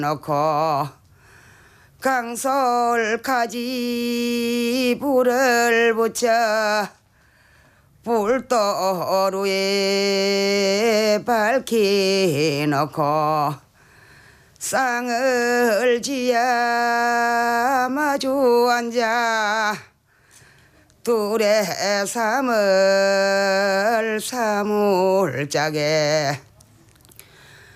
놓고 강솔까지 불을 붙여 불도루에 밝히 놓고 쌍을 지어 마주 앉아 둘의 삶을 사물짝에